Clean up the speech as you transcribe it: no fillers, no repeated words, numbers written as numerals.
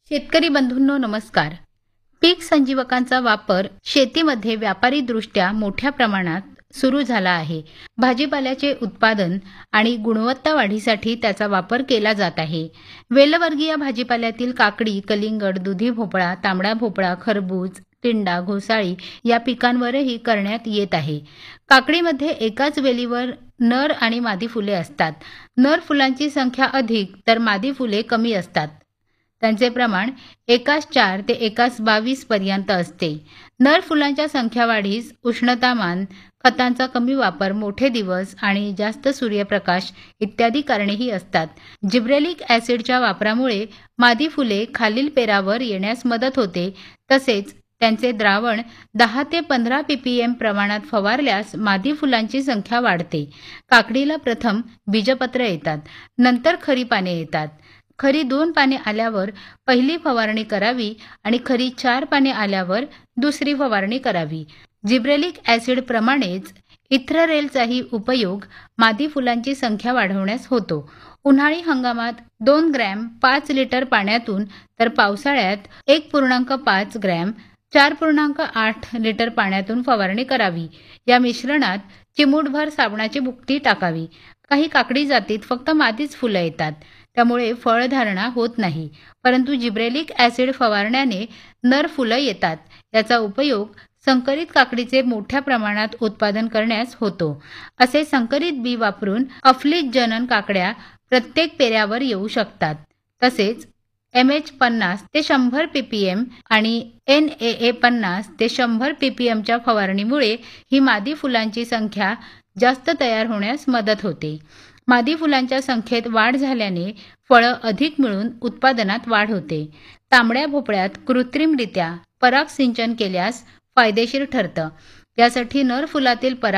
शेतकरी बंधूंनो नमस्कार. पीक संजीवकांचा वापर शेतीमध्ये व्यापारीदृष्ट्या मोठ्या प्रमाणात सुरू झाला आहे. भाजीपाल्याचे उत्पादन आणि गुणवत्ता वाढीसाठी त्याचा वापर केला जात आहे. वेलवर्गीय भाजीपाल्यातील काकडी, कलिंगड, दुधी भोपळा, तांबडा भोपळा, खरबूज, टिंडा, घोसाळी या पिकांवरही करण्यात येत आहे. काकडीमध्ये एकाच वेलीवर नर आणि मादी फुले असतात. नर फुलांची संख्या अधिक तर मादी फुले कमी असतात. त्यांचे प्रमाण एकास 4 ते एकास 22 पर्यंत असते. नर फुलांच्या संख्या वाढीस उष्णतामान, खतांचा कमी वापर, मोठे दिवस आणि जास्त सूर्यप्रकाश इत्यादी कारणेही असतात. जिब्रेलिक ॲसिडच्या वापरामुळे मादी फुले खालील पेरावर येण्यास मदत होते. तसेच त्यांचे द्रावण 10 ते 15 ppm प्रमाणात फवारल्यास मादी फुलांची संख्या वाढते. काकडीला प्रथम बीजपत्र येतात, नंतर खरी पाने येतात. खरी 2 पाने आल्यावर पहिली फवारणी करावी आणि खरी 4 पाने आल्यावर दुसरी फवारणी करावी. जिब्रेलिक ॲसिड प्रमाणेच इथ्ररेलचाही उपयोग मादी फुलांची संख्या वाढवण्यास होतो. उन्हाळी हंगामात 2 ग्रॅम 5 लिटर पाण्यातून तर पावसाळ्यात 1.5 ग्रॅम 4.8 लिटर पाण्यातून फवारणी करावी. या मिश्रणात चिमूटभर साबणाची भुकटी टाकावी. काही काकडी जातीत फक्त मादीच फुलं येतात, त्यामुळे फळधारणा होत नाही. परंतु जिब्रेलिक ॲसिड फवारण्याने नर फुलं येतात. याचा उपयोग संकरित काकडीचे मोठ्या प्रमाणात उत्पादन करण्यास होतो. असे संकरित बी वापरून अफलित जनन काकड्या प्रत्येक पेऱ्यावर येऊ शकतात. तसेच MH 50 ते 100 ppm आणि NAA 50 ते 100 ppm च्या फवारणीमुळे ही मादी फुलांची संख्या जास्त तयार होण्यास मदत होते. मादी फुलांच्या संख्येत वाढ झाल्याने फळं अधिक मिळून उत्पादनात वाढ होते. तांबड्या भोपळ्यात कृत्रिमरित्या परागसिंचन केल्यास फायदेशीर ठरतं. यासाठी नर फुलातील